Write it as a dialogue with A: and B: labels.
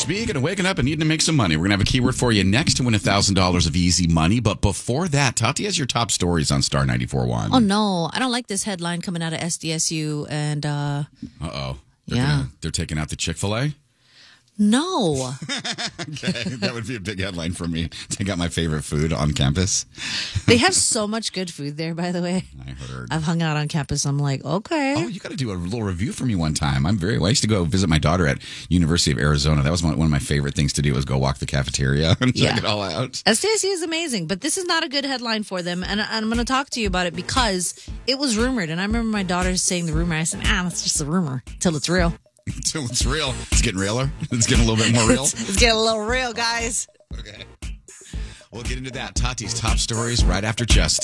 A: Speaking of waking up and needing to make some money, we're going to have a keyword for you next to win $1,000 of easy money. But before that, Tati has your top stories on Star 94.1.
B: Oh, no. I don't like this headline coming out of SDSU. And,
A: Uh-oh.
B: Yeah.
A: They're taking out the Chick-fil-A?
B: No.
A: Okay, that would be a big headline for me. Take out my favorite food on campus.
B: They have so much good food there, by the way.
A: I heard.
B: I've hung out on campus. I'm like, okay.
A: Oh, you got to do a little review for me one time. I used to go visit my daughter at University of Arizona. That was one of my favorite things to do was go walk the cafeteria and check it all out.
B: SDSU is amazing, but this is not a good headline for them. And I'm going to talk to you about it because it was rumored. And I remember my daughter saying the rumor. I said, that's just a rumor till it's real.
A: Until it's real. It's getting realer. It's getting a little bit more real.
B: It's getting a little real, guys.
A: Okay. We'll get into that. Tati's top stories right after Justin.